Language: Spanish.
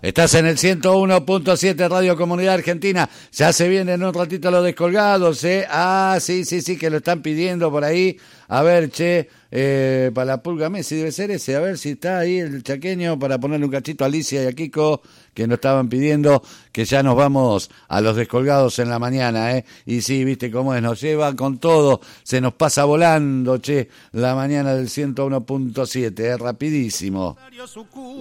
Estás en el 101.7 Radio Comunidad Argentina. Ya se vienen un ratito los descolgados, ¿eh? Ah, sí, que lo están pidiendo por ahí. A ver, che, para la Pulga Messi debe ser ese. A ver si está ahí el chaqueño para ponerle un cachito a Alicia y a Kiko, que nos estaban pidiendo que ya nos vamos a los descolgados en la mañana, ¿eh? Y sí, viste cómo es, nos lleva con todo. Se nos pasa volando, che, la mañana del 101.7, rapidísimo.